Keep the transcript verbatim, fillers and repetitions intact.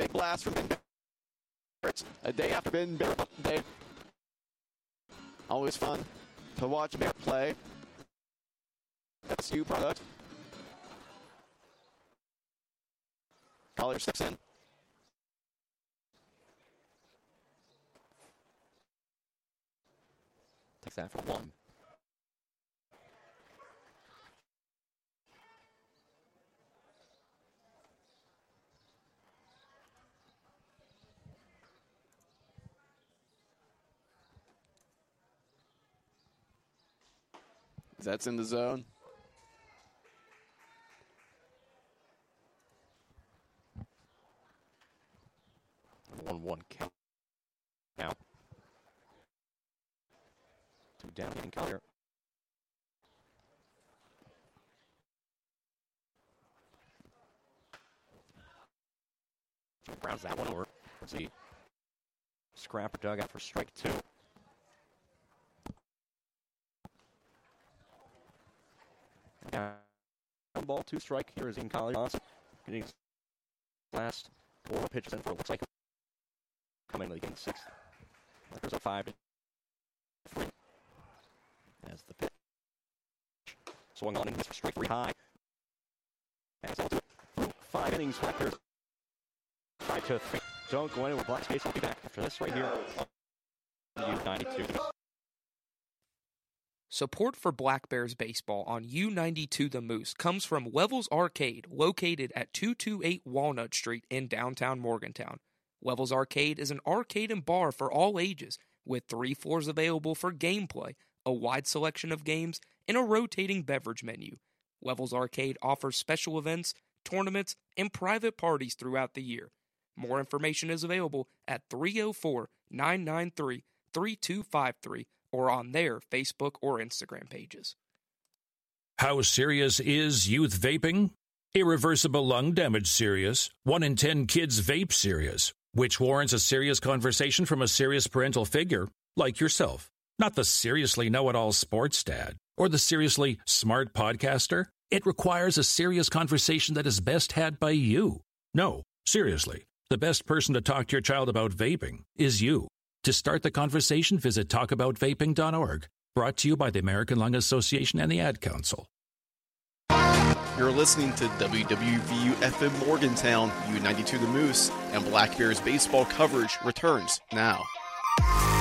big blast from Ben Barrett. A day after Ben Barrett Day. Always fun to watch Barrett play. That's you product. Collier steps in. Takes that for one. That's in the zone. one one count. Now. Two down in Collier. Rounds that one over. Let's see. Scrapper dugout for strike two. Down ball, two strike. Here is Ian Collier. Getting his last four pitches in for it looks like coming into the game sixth. There's a five to three. As the pitch swung on in for strike three high. And so five innings record. Five to three. Don't go anywhere. Black Space will be back after this right here. U ninety-two. Support for Black Bears baseball on U ninety-two The Moose comes from Levels Arcade, located at two twenty-eight Walnut Street in downtown Morgantown. Levels Arcade is an arcade and bar for all ages, with three floors available for gameplay, a wide selection of games, and a rotating beverage menu. Levels Arcade offers special events, tournaments, and private parties throughout the year. More information is available at three oh four, nine nine three, three two five three or on their Facebook or Instagram pages. How serious is youth vaping? Irreversible lung damage serious. One in ten kids vape serious, which warrants a serious conversation from a serious parental figure like yourself. Not the seriously know-it-all sports dad or the seriously smart podcaster. It requires a serious conversation that is best had by you. No, seriously, the best person to talk to your child about vaping is you. To start the conversation, visit talk about vaping dot org. Brought to you by the American Lung Association and the Ad Council. You're listening to W W V U F M Morgantown, U ninety-two The Moose, and Black Bears baseball coverage returns now.